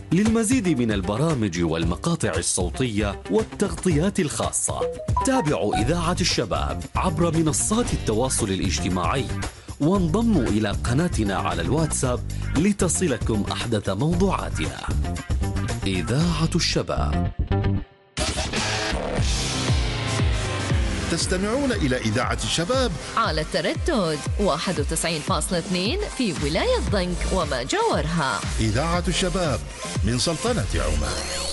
للمزيد من البرامج والمقاطع الصوتية والتغطيات الخاصة تابعوا إذاعة الشباب عبر منصات التواصل الاجتماعي، وانضموا إلى قناتنا على الواتساب لتصلكم أحدث موضوعاتنا. إذاعة الشباب. تستمعون إلى إذاعة الشباب على التردد 91.2 في ولاية ضنك وما جاورها. إذاعة الشباب من سلطنة عمان.